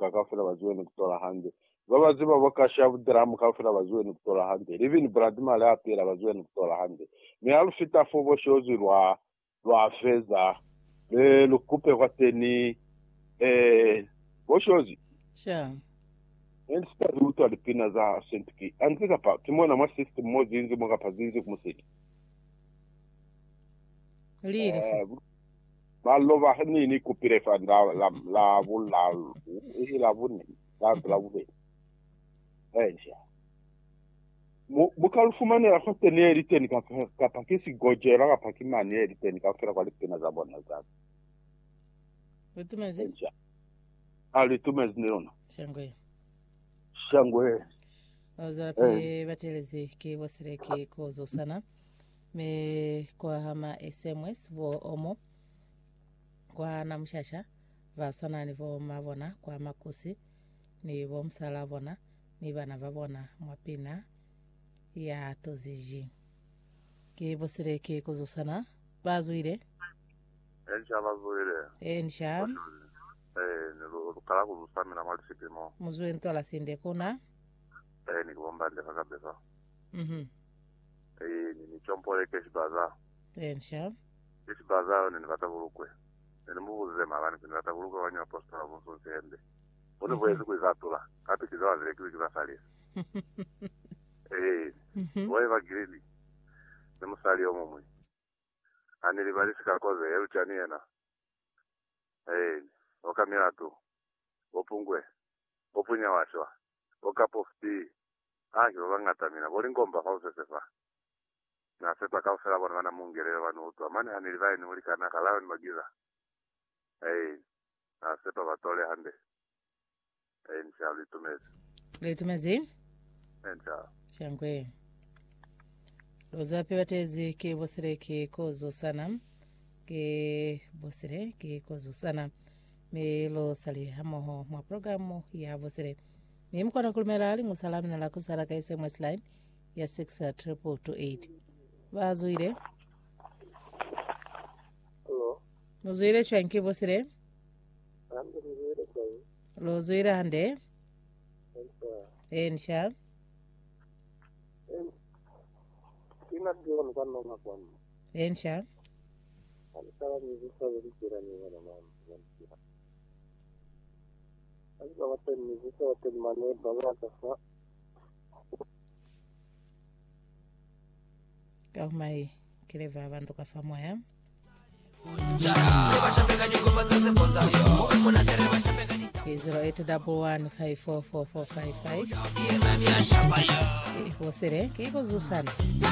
kakafira vaziweni kutora hande vavaziva vakashavu diramu kafira vaziweni kutora hande livini bradima leapira vaziweni kutora hande mealufita fovo shozi lwa feza lukupe kwateni voshozi sure endisitazi uto alipina za sentiki anzika pa timona mwa system mozi inzi mwaka pazinzi kumusiki lili balova nini kupire fa la vune la vune enja bukalufumane la khote ne eriteni ka pakisi gojera ka pakimani eriteni ka fera kwa lipina za bona za utumeze enja ali tumeze neona shangwe ozarape bateleze ke wasireke kozo sana me kwa hama SMS vo omo kwa namshasha vasana ni vo mavona kwa makusi ni vo msala vona ni vana vavona mwapina ya toziji ke bosireke kozo sana bazuire ensha bazuire ensha lukala kulusami mali sipimo muzwe ntola sinde kuna ni kuomba ndeka kabisa ni chompole kesh baza ensha kesh baza ni nivata bulukwe ni mubuze mabani ni nivata bulukwe wanyo apostola bonso sende bone bwezi kwizatula kati kizawa zile kizasalia boye bagirili ni musali omumwe anili balisika koze eruchani yena okamira tu opungwe opunya washwa okapofti vangatamina vori ngomba kausesefa nasepa kausela vona vana mungerere vanhu utwa mani hanili vaini uri kanaka lawe ni magiza nasepa vatole hande nsha litumezi nsha shangwe lozape batezi ke bosire ke kozo sana ke bosire ke kozo sana me lo sali hamoho mwa programu ya bosire ni mkona kulumela ali musalamu na lakusara ka SMS line ya 63228 bazuire hello muzuire chwanki bosire ande muzuire chwanki lo zuire hande ensha ina dion kan no makwan ensha alisala mizika zikira ni wana mama Azba watan mizika watan mane bawa kafa kaumai kireva abantu kafamwa ya Izero 811544455 Wasere kiko zusana